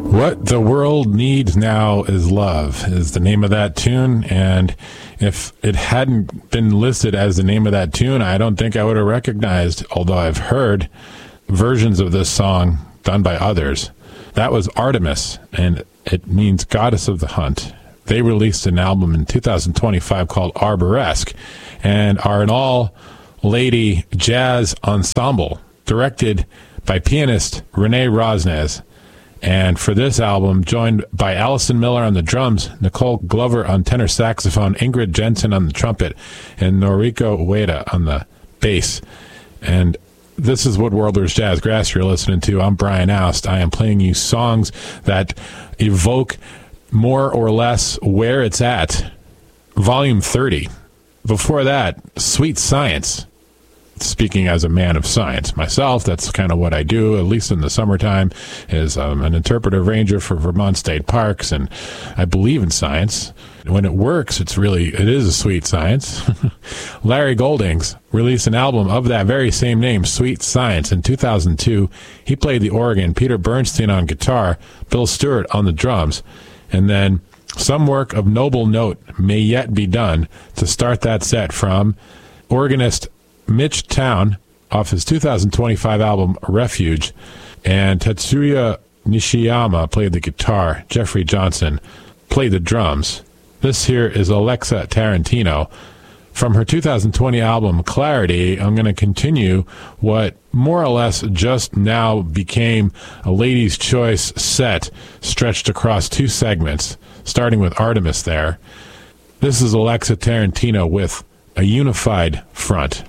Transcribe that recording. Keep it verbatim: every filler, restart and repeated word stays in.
What the World Needs Now Is Love is the name of that tune, and if it hadn't been listed as the name of that tune, I don't think I would have recognized, although I've heard versions of this song done by others. That was Artemis, and it means Goddess of the Hunt. They released an album in two thousand twenty-five called Arboresque, and are an all-lady jazz ensemble directed by pianist Renee Rosnes. And for this album, joined by Allison Miller on the drums, Nicole Glover on tenor saxophone, Ingrid Jensen on the trumpet, and Noriko Ueda on the bass. And this is What Worlders Jazz Grass you're listening to. I'm Brian Oust. I am playing you songs that evoke more or less where it's at. Volume thirty. Before that, Sweet Science. Speaking as a man of science myself, that's kind of what I do, at least in the summertime, is um, an interpretive ranger for Vermont State Parks, and I believe in science. When it works, it's really, it is a sweet science. Larry Goldings released an album of that very same name, Sweet Science, in two thousand two. He played the organ, Peter Bernstein on guitar, Bill Stewart on the drums, and then some work of noble note may yet be done to start that set from organist Mitch Town off his two thousand twenty-five album Refuge, and Tetsuya Nishiyama played the guitar. Jeffrey Johnson played the drums. This here is Alexa Tarantino. From her two thousand twenty album Clarity, I'm going to continue what more or less just now became a Ladies' Choice set stretched across two segments, starting with Artemis there. This is Alexa Tarantino with A Unified Front.